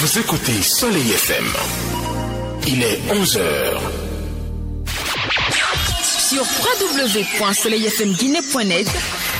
Vous écoutez Soleil FM. Il est 11h. Sur www.soleilfmguinée.net,